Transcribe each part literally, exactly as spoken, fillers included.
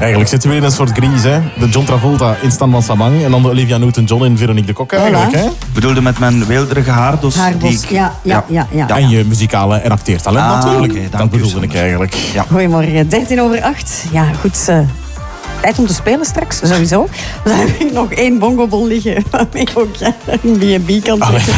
Eigenlijk zitten we in een soort Grease, hè. De John Travolta in Stan van Samang en dan de Olivia Newton-John in Veronique de Kock eigenlijk, hè. Bedoelde met mijn weelderige haardos. Haarbos, die ik... ja, ja, ja, ja. En je muzikale en acteertalent Ah, natuurlijk. okay, dat bedoelde ik eigenlijk. Ja. Goedemorgen, dertien over acht. Ja, goed. Uh, tijd om te spelen straks, sowieso. Dan heb ik nog één bongobon liggen waarmee ook ja, een B en B kan trekken.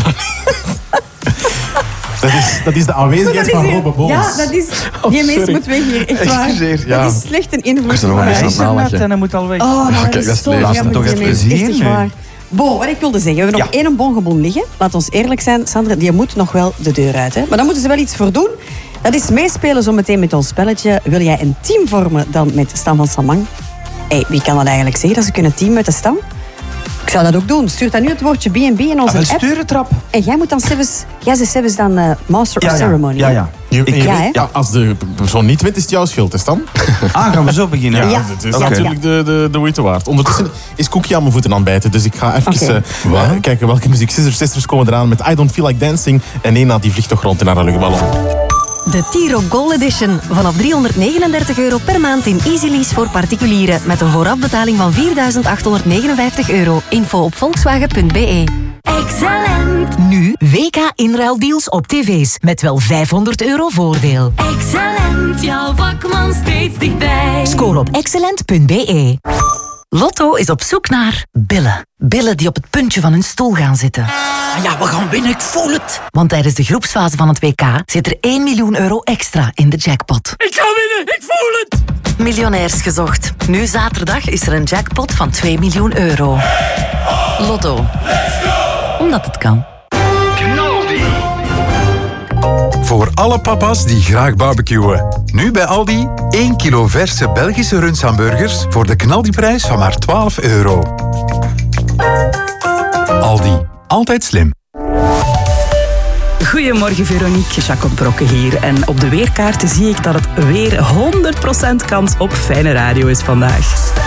Dat is, dat is de aanwezigheid van Robbe Bols. Ja, dat is... Die oh, mens moet weg hier, echt waar. Excuseer, ja. Dat is slecht een invloed op mij. mij. Hij is er net en hij moet al weg. Oh, maar kijk, dat dat is is zo het leven. jammer, Toch die even mens. zien, Echt nu. waar. Bo, wat ik wilde zeggen, we hebben nog Ja. één bongebon liggen. Laat ons eerlijk zijn, Sandra, die moet nog wel de deur uit. Hè? Maar daar moeten ze wel iets voor doen. Dat is meespelen zo meteen met ons spelletje. Wil jij een team vormen dan met Stan van Samang? Hey, wie kan dat eigenlijk zeggen, dat ze kunnen team met de Stan? Ik zou dat ook doen. Stuur dan nu het woordje B en B in onze Ah, app. stuur het rap. En jij moet dan zelfs... Jij zegt zelfs dan uh, master Ja, of ja. ceremony. Ja, ja. Je, en je Ja, weet- hè? ja, als de persoon niet wint, is het jouw schuld, is dan? Ah, gaan we zo beginnen? Ja, Ja. het is Oké. natuurlijk de, de, de moeite waard. Ondertussen is Cookie aan mijn voeten aan het bijten, dus ik ga even Oké. uh, uh, kijken welke muziek Scissor Sisters komen eraan met I Don't Feel Like Dancing. En Nena die vliegt toch rond in haar luchtballon. De Tiro Gold Edition. Vanaf driehonderdnegenendertig euro per maand in Easy Lease voor particulieren. Met een voorafbetaling van vierduizend achthonderdnegenenvijftig euro. Info op volkswagen punt b e. Excellent. Nu W K inruildeals op tv's met wel vijfhonderd euro voordeel. Excellent. Jouw vakman steeds dichtbij. Scoor op excellent punt b e. Lotto is op zoek naar billen. Billen die op het puntje van hun stoel gaan zitten. Ja, we gaan winnen, ik voel het. Want tijdens de groepsfase van het W K zit er één miljoen euro extra in de jackpot. Ik ga winnen, ik voel het. Miljonairs gezocht. Nu zaterdag is er een jackpot van twee miljoen euro. Lotto. Omdat het kan. Voor alle papa's die graag barbecuen. Nu bij Aldi één kilo verse Belgische rundshamburgers voor de knaldiprijs van maar twaalf euro. Aldi. Altijd slim. Goedemorgen Veronique, Jacob Brokke hier. En op de weerkaarten zie ik dat het weer honderd procent kans op fijne radio is vandaag.